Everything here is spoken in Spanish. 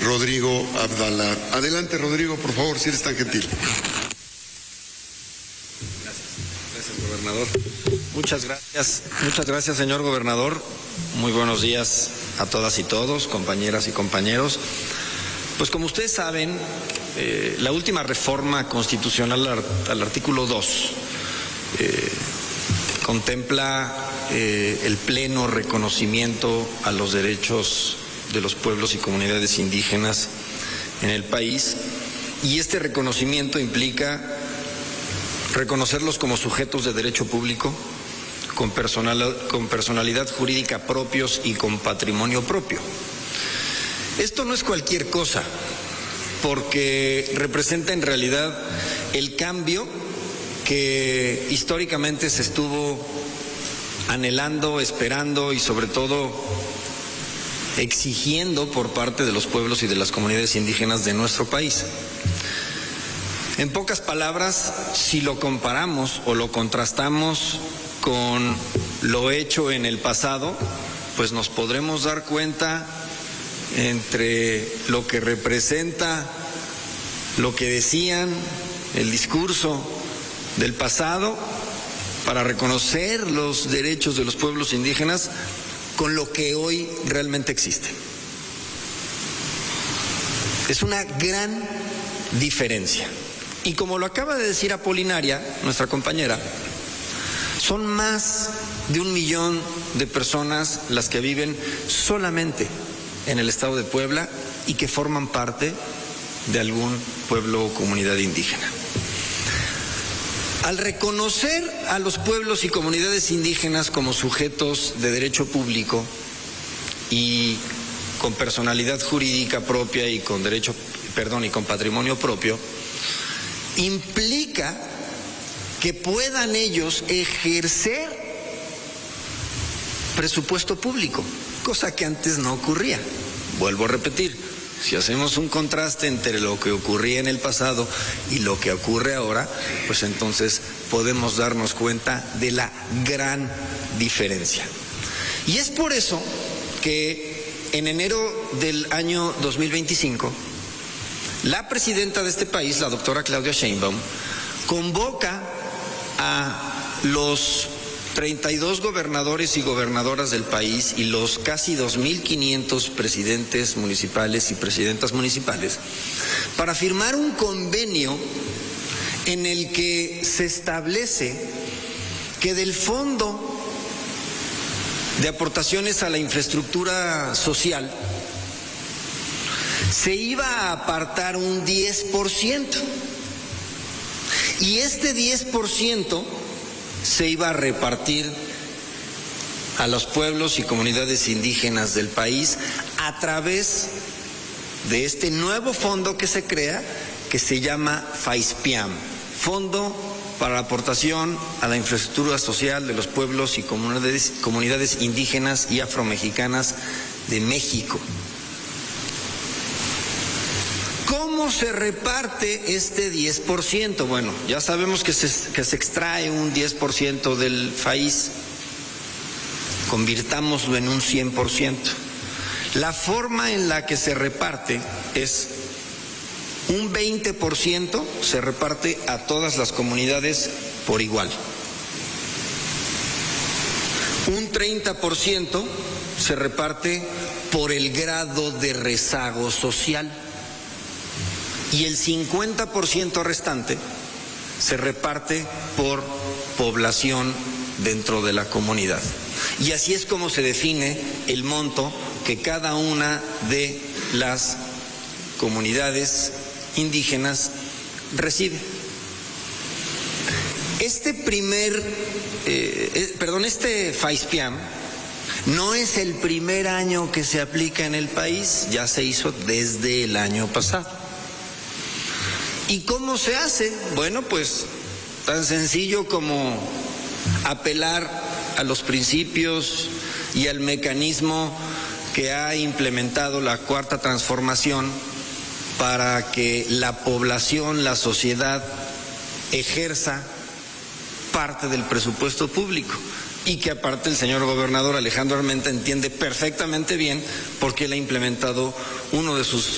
Rodrigo Abdala. Adelante, Rodrigo, por favor, si eres tan gentil. Gracias, gobernador. Muchas gracias, señor gobernador. Muy buenos días a todas y todos, compañeras y compañeros. Pues como ustedes saben, la última reforma constitucional al artículo 2 contempla el pleno reconocimiento a los derechos de los pueblos y comunidades indígenas en el país, y este reconocimiento implica reconocerlos como sujetos de derecho público, con personalidad jurídica propios y con patrimonio propio. Esto no es cualquier cosa, porque representa en realidad el cambio que históricamente se estuvo anhelando, esperando y sobre todo exigiendo por parte de los pueblos y de las comunidades indígenas de nuestro país. En pocas palabras, si lo comparamos o lo contrastamos con lo hecho en el pasado, pues nos podremos dar cuenta entre lo que representa, lo que decían, el discurso del pasado para reconocer los derechos de los pueblos indígenas con lo que hoy realmente existe. Es una gran diferencia. Y como lo acaba de decir Apolinaria, nuestra compañera, son más de 1 millón de personas las que viven solamente en el estado de Puebla y que forman parte de algún pueblo o comunidad indígena. Al reconocer a los pueblos y comunidades indígenas como sujetos de derecho público y con personalidad jurídica propia y con y con patrimonio propio, implica que puedan ellos ejercer presupuesto público, cosa que antes no ocurría. Vuelvo a repetir. Si hacemos un contraste entre lo que ocurría en el pasado y lo que ocurre ahora, pues entonces podemos darnos cuenta de la gran diferencia. Y es por eso que en enero del año 2025, la presidenta de este país, la doctora Claudia Sheinbaum, convoca a los 32 gobernadores y gobernadoras del país y los casi 2.500 presidentes municipales y presidentas municipales para firmar un convenio en el que se establece que del Fondo de Aportaciones a la Infraestructura Social se iba a apartar un 10%, y este 10% se iba a repartir a los pueblos y comunidades indígenas del país a través de este nuevo fondo que se crea, que se llama FAISPIAM, Fondo para la Aportación a la Infraestructura Social de los Pueblos y Comunidades Indígenas y Afromexicanas de México. ¿Cómo se reparte este 10%? Bueno, ya sabemos que se extrae un 10% del FAIS, convirtámoslo en un 100%. La forma en la que se reparte es un 20% se reparte a todas las comunidades por igual. Un 30% se reparte por el grado de rezago social. Y el 50% restante se reparte por población dentro de la comunidad. Y así es como se define el monto que cada una de las comunidades indígenas recibe. Este FAISPIAM no es el primer año que se aplica en el país, ya se hizo desde el año pasado. ¿Y cómo se hace? Bueno, pues tan sencillo como apelar a los principios y al mecanismo que ha implementado la Cuarta Transformación para que la población, la sociedad, ejerza parte del presupuesto público, y que aparte el señor gobernador Alejandro Armenta entiende perfectamente bien porque él ha implementado uno de sus